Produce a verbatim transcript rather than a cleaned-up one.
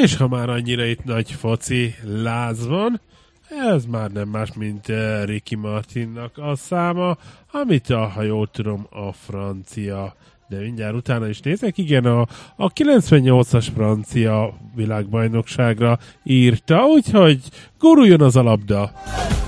És ha már annyira itt nagy foci láz van, ez már nem más, mint uh, Ricky Martinnak a száma, amit a, ha jól tudom, a francia, de mindjárt utána is nézek, igen, a, a kilencvennyolcas francia világbajnokságra írta, úgyhogy guruljon az a labda!